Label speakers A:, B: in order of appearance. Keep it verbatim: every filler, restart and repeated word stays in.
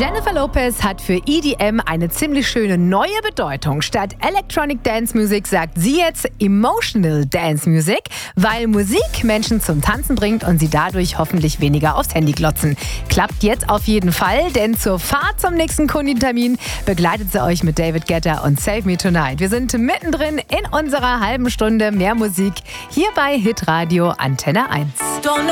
A: Jennifer Lopez hat für E D M eine ziemlich schöne neue Bedeutung. Statt Electronic Dance Music sagt sie jetzt Emotional Dance Music, weil Musik Menschen zum Tanzen bringt und sie dadurch hoffentlich weniger aufs Handy glotzen. Klappt jetzt auf jeden Fall, denn zur Fahrt zum nächsten Kundentermin begleitet sie euch mit David Guetta und Save Me Tonight. Wir sind mittendrin in unserer halben Stunde mehr Musik hier bei Hitradio Antenne eins.